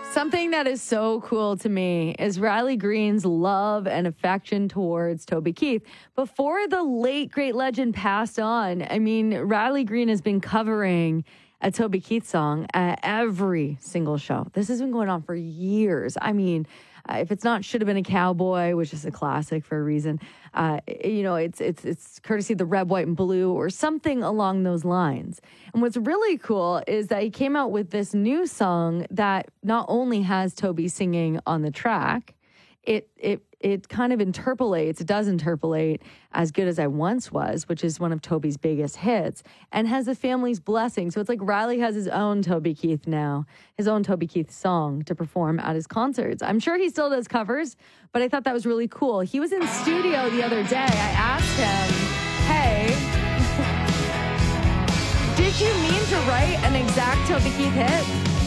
Something that is so cool to me is Riley Green's love and affection towards Toby Keith. Before the late, great legend passed on, I mean, Riley Green has been covering a Toby Keith song at every single show. This has been going on for years. I mean, if it's not Should Have Been a Cowboy, which is a classic for a reason, it's courtesy of the Red, White, and Blue or something along those lines. And what's really cool is that he came out with this new song that not only has Toby singing on the track, it kind of interpolates, it does interpolate As Good As I Once Was, which is one of Toby's biggest hits, and has the family's blessing. So it's like Riley has his own Toby Keith now, his own Toby Keith song to perform at his concerts. I'm sure he still does covers, but I thought that was really cool. He was in studio the other day. I asked him, hey, did you mean to write an exact Toby Keith hit?